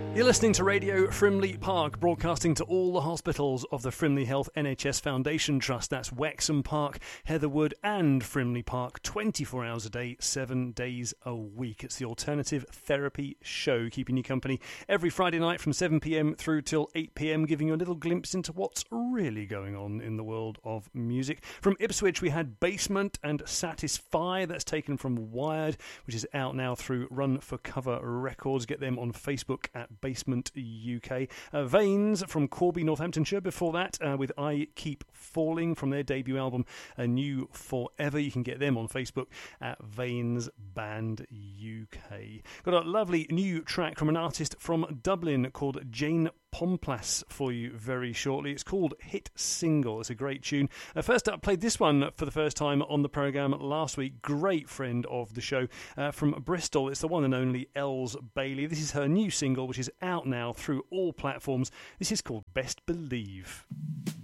You're listening to Radio Frimley Park, broadcasting to all the hospitals of the Frimley Health NHS Foundation Trust. That's Wexham Park, Heatherwood and Frimley Park, 24 hours a day, 7 days a week. It's the alternative therapy show, keeping you company every Friday night from 7pm through till 8pm, giving you a little glimpse into what's really going on in the world of music. From Ipswich, we had Basement and Satisfy. That's taken from Wired, which is out now through Run for Cover Records. Get them on Facebook at Basement UK. Veins from Corby, Northamptonshire. Before that, with I Keep Falling from their debut album, A New Forever. You can get them on Facebook at Veins Band UK. Got a lovely new track from an artist from Dublin called Jane Pomplass for you very shortly. It's called Hit Single. It's a great tune. First up, played this one for the first time on the programme last week. Great friend of the show from Bristol. It's the one and only Els Bailey. This is her new single, which is out now through all platforms. This is called Best Believe.